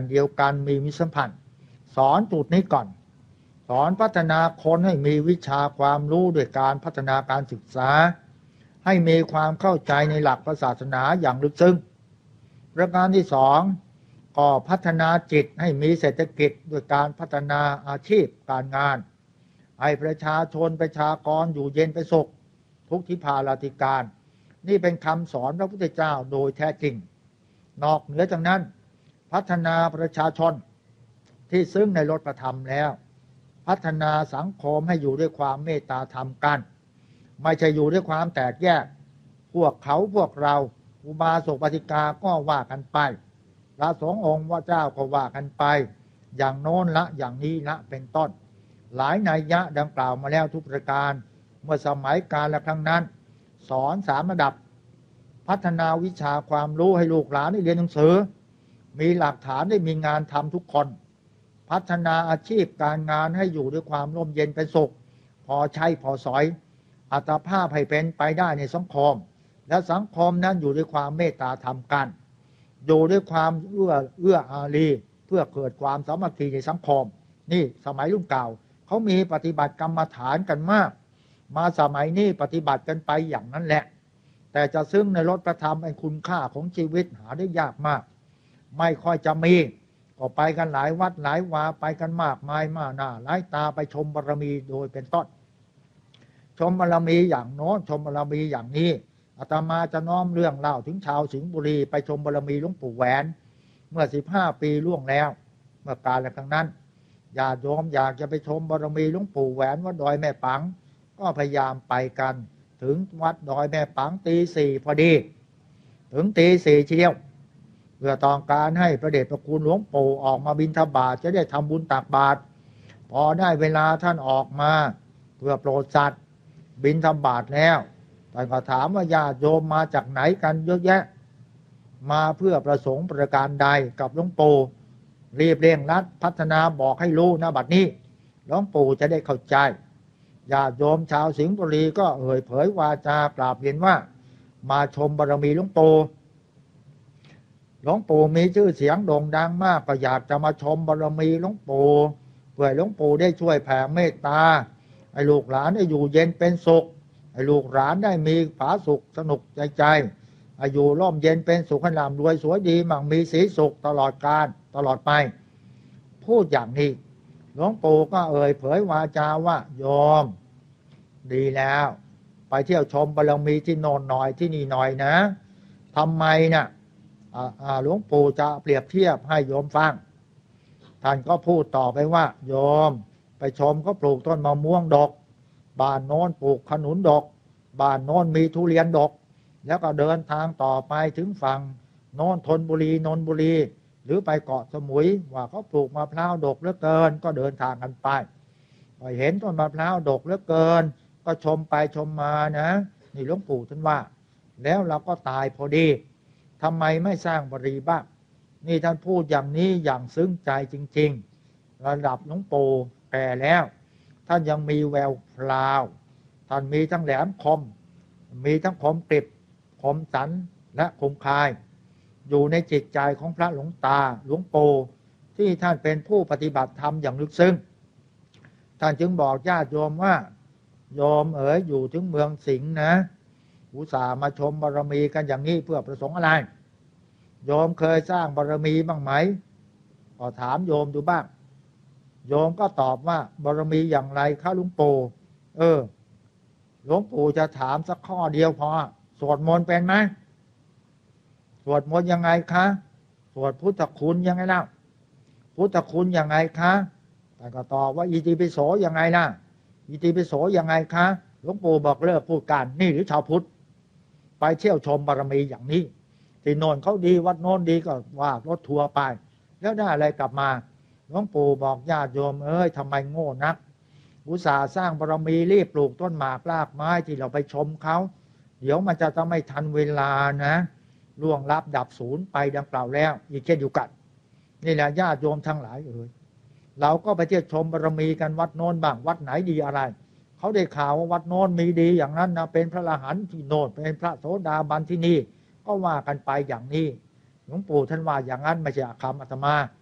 เดียวกันมีมิตรสัมพันธ์สอนจุดนี้ก่อนสอนพัฒนาคนให้มีวิชาความรู้ด้วยการพัฒนาการศึกษาให้มีความเข้าใจในหลักศาสนาอย่างลึกซึ้งประการที่สองก็พัฒนาจิตให้มีเศรษฐกิจด้วยการพัฒนาอาชีพการงานให้ประชาชนประชากรอยู่เย็นเป็นสุขทุกทิพาลาธิการนี่เป็นคำสอนพระพุทธเจ้าโดยแท้จริงนอกเหนือจากนั้นพัฒนาประชาชนที่ซึ้งในรสธรรมแล้วพัฒนาสังคมให้อยู่ด้วยความเมตตาธรรมกันไม่ใช่อยู่ด้วยความแตกแยกพวกเขาพวกเราอุบาสกปฏิกาก็ว่ากันไปพระสงฆ์องค์ว่าเจ้าก็ว่ากันไปอย่างโน้นละอย่างนี้ละเป็นต้นหลายนัยยะดังกล่าวมาแล้วทุกประการเมื่อสมัยกาลครั้งนั้นสอน3 ระดับพัฒนาวิชาความรู้ให้ลูกหลานได้เรียนหนังสือมีหลักฐานได้มีงานทำทุกคนพัฒนาอาชีพการงานให้อยู่ด้วยความร่มเย็นเป็นสุขพอใช้พอสอยอัตภาพให้เป็นไปได้ในสังคมและสังคมนั้นอยู่ด้วยความเมตตาธรรมกันอยู่ด้วยความเอื้ออารีเพื่อเกิดความสามัคคีในสังคมนี่สมัยรุ่นเก่าเขามีปฏิบัติกรรมฐานกันมากมาสมัยนี้ปฏิบัติกันไปอย่างนั้นแหละแต่จะซึ่งในรสธรรมเป็นคุณค่าของชีวิตหาได้ยากมากไม่ค่อยจะมีก็ไปกันหลายวัดหลายวาไปกันมากมายมากหน้าหลายตาไปชมบารมีโดยเป็นต้นชมบารมีอย่างโน้นชมบารมีอย่างนี้อาตมาจะน้อมเรื่องเล่าถึงชาวสิงห์บุรีไปชมบารมีหลวงปู่แหวนเมื่อ15 ปีล่วงแล้วเมื่อการละครั้งนั้นญาติโยมอยากจะไปชมบารมีหลวงปู่แหวนวัดดอยแม่ปังก็พยายามไปกันถึงวัดดอยแม่ปังตี 4พอดีถึงตี 4เชียวเพื่อต้องการให้พระเดชพระคุณหลวงปู่ออกมาบิณฑบาตจะได้ทำบุญตักบาตรพอได้เวลาท่านออกมาเพื่อโปรดสัตว์บิณฑบาตแล้วท่านก็ถามว่าญาติโยมมาจากไหนกันเยอะแยะมาเพื่อประสงค์ประการใดกับหลวงปู่รีบเร่งรัดพัฒนาบอกให้รู้นะบัดนี้หลวงปู่จะได้เข้าใจญาติโยมชาวสิงห์บุรีก็เอ่ยเผยวาจากราบเรียนว่ามาชมบารมีหลวงปู่หลวงปู่มีชื่อเสียงโด่งดังมากก็อยากจะมาชมบารมีหลวงปู่เพื่อหลวงปู่ได้ช่วยแผ่เมตตาให้ลูกหลานได้อยู่เย็นเป็นสุขให้ลูกหลานได้มีผาสุขสนุกใจอายุร่มเย็นเป็นสุขให้ร่ำรวยสวยดีมั่งมีสีสุขตลอดกาลตลอดไปพูดอย่างนี้หลวงปู่ก็เอ่ยเผยวาจาว่าโยมดีแล้วไปเที่ยวชมบารมีที่โน่นหน่อยที่นี่หน่อยนะทำไมนะหลวงปู่จะเปรียบเทียบให้โยมฟังท่านก็พูดต่อไปว่าโยมไปชมเขาปลูกต้นมะม่วงดกบ้านโน้นปลูกขนุนดกบ้านโน้นมีทุเรียนดกแล้วก็เดินทางต่อไปถึงฝั่งโน้นธนบุรีนนทบุรีหรือไปเกาะสมุยว่าเขาปลูกมะพร้าวดกเหลือเกินก็เดินทางกันไปพอเห็นต้นมะพร้าวดกเหลือเกินก็ชมไปชมมานะนี่หลวงปู่ท่านว่าแล้วเราก็ตายพอดีทำไมไม่สร้างบารมีบ้างนี่ท่านพูดอย่างนี้อย่างซึ้งใจจริงๆระดับหลวงปู่แก่แล้วท่านยังมีแววพลาวท่านมีทั้งแหลมคมมีทั้งคมกริบคมสันและคมคายอยู่ในจิตใจของพระหลวงตาหลวงปู่ที่ท่านเป็นผู้ปฏิบัติธรรมอย่างลึกซึ้งท่านจึงบอกญาติโยมว่าโยมอยู่ถึงเมืองสิงห์นะอุตส่าห์มาชมบารมีกันอย่างนี้เพื่อประสงค์อะไรโยมเคยสร้างบารมีบ้างไหมก็ถามโยมดูบ้างโยมก็ตอบว่าบารมีอย่างไรคะหลวงปู่หลวงปู่จะถามสักข้อเดียวพอสวดมนต์เป็นไหมสวดมนต์ยังไงคะสวดพุทธคุณยังไงล่ะพุทธคุณยังไงคะแต่ก็ตอบว่าอิติปิโสยังไงล่ะอิติปิโสยังไงคะหลวงปู่บอกเลิกพูดกันนี่หรือชาวพุทธไปเที่ยวชมบารมีอย่างนี้ที่โน่นเขาดีวัดโน่นดีก็ว่ารถทัวร์ไปแล้วได้อะไรกลับมาหลวงปู่บอกญาติโยมทำไมโง่นักอุตส่าห์สร้างบารมีรีบปลูกต้นหมากรากไม้ที่เราไปชมเขาเดี๋ยวมันจะไม่ทันเวลานะล่วงลับดับศูนย์ไปดังกล่าวแล้วอีกเช่นอยู่กันนี่แหละญาติโยมทั้งหลายเราก็ไปเที่ยวชมบารมีกันวัดโน้นบ้างวัดไหนดีอะไรเขาได้ข่าวว่าวัดโน้นมีดีอย่างนั้นนะเป็นพระอรหันต์ที่โน้นเป็นพระโสดาบันที่นี่ก็ว่ากันไปอย่างนี้หลวงปู่ท่านว่าอย่างนั้นไม่ใช่คำอาตมา